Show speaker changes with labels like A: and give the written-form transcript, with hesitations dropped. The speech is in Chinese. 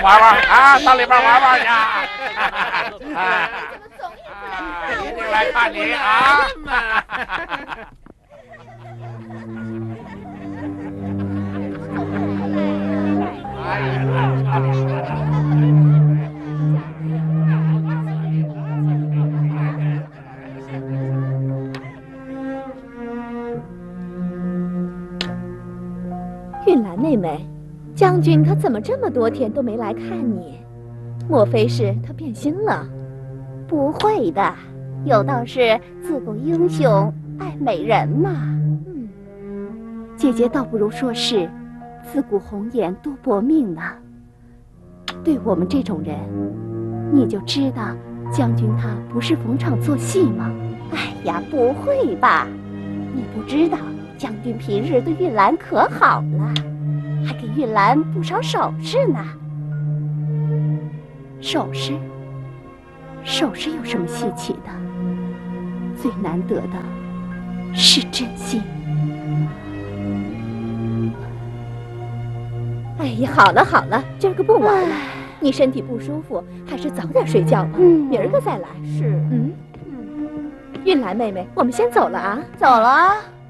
A: 玩玩啊，到里边玩玩去。啊，一定来看你啊！
B: 韵兰妹妹，将军他怎么这么多天都没来看你？莫非是他变心了？
C: 不会的，有道是自古英雄爱美人嘛。姐姐倒不如说是自古红颜多薄命呢。对我们这种人，你就知道将军他不是逢场作戏吗？哎呀，不会吧？你不知道将军平日对韵兰可好了，还给韵兰不少首饰呢。首饰？首饰有什么稀奇的？最难得的是真心。
B: 哎呀，好了好了，今儿个不玩了。你身体不舒服，还是早点睡觉吧。明儿个再来。
C: 是。
B: 韵兰妹妹，我们先走了啊。
C: 走了啊。